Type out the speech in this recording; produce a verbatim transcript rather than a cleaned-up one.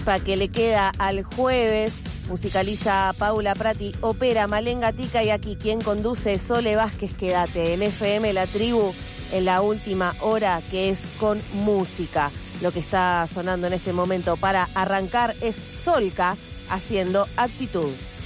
anticipa que le queda al jueves. Musicaliza Paula Prati, opera Malén Gatica y aquí quien conduce Sole Vázquez. Quédate en F M La Tribu en la última hora, que es con música. Lo que está sonando en este momento para arrancar es Solca haciendo Actitud.